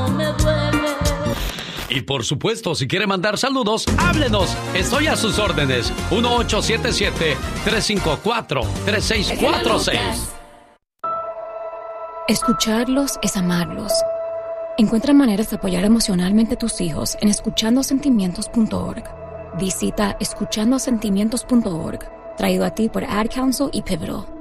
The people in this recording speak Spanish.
me duele. Y por supuesto, si quiere mandar saludos, háblenos. Estoy a sus órdenes. 1877-354-3646. Escucharlos es amarlos. Encuentra maneras de apoyar emocionalmente a tus hijos en escuchandosentimientos.org. Visita escuchandosentimientos.org, traído a ti por Ad Council y Pivotal.